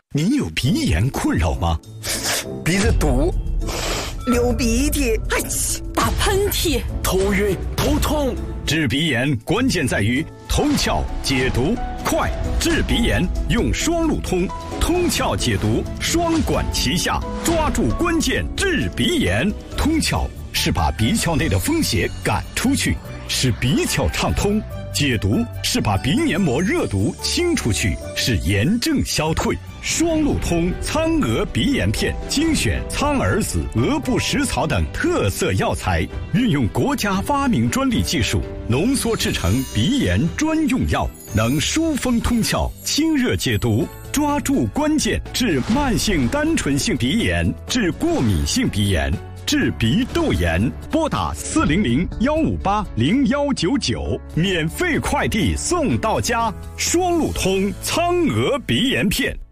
你有鼻炎困扰吗？ 鼻子堵， 流鼻涕， 打喷嚏， 头晕头痛。 治鼻炎关键在于通窍解毒快，治鼻炎用双路通，通窍解毒双管齐下，抓住关键治鼻炎。通窍是把鼻窍内的风邪赶出去，使鼻窍畅通；解毒是把鼻黏膜热毒清出去，使炎症消退。双路通苍娥鼻炎片精选苍耳子、鹅不食草等特色药材，运用国家发明专利技术浓缩制成鼻炎专用药，能疏风通窍、清热解毒，抓住关键治慢性单纯性鼻炎、治过敏性鼻炎、治鼻窦炎。拨打400-158-0199，免费快递送到家。双路通苍娥鼻炎片。